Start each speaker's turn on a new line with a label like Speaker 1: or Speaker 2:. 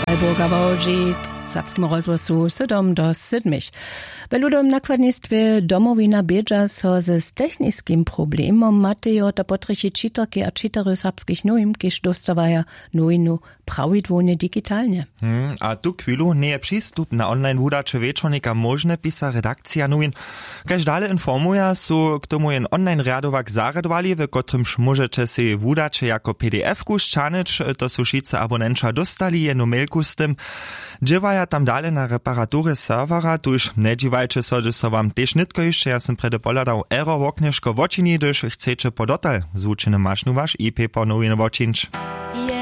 Speaker 1: Freiburger Wołżic, serbskim rozgłosu 7 do 7. W ludowym nakładnictwie domowina bieża so ze z technickim problemom Matejo to potrychi czyterki a czytery serbskich nowin, kiż dostawaja nowinu prawidłownie digitalnie.
Speaker 2: A tu chwilu nie je przystup na online wudacze wieczornika możne pisa redakcja nowin. Kaž dalej informuje, so k tomu jen online riadowak zaradowali, w kotrymż możecie si wudacze jako PDF-ku szczanyć, to su šice abonenča dostali jenu mailku z tym. Dziewaja tam dalej na reparatury serwera, tuż nie dziwajcie so, że so wam też nitko jeszcze, ja sam prede poladał error oknieszko w očini, gdyż chcecie podotal z uczynym masznu wasz IP po nowin w očinč.